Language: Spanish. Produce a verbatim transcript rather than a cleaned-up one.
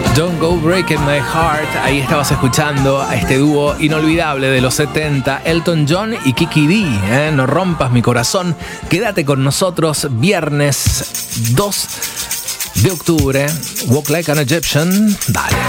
Don't Go Breaking My Heart. Ahí estabas escuchando a este dúo inolvidable de los setenta, Elton John y Kiki Dee, ¿eh? No rompas mi corazón. Quédate con nosotros viernes dos de octubre. Walk Like an Egyptian. Dale.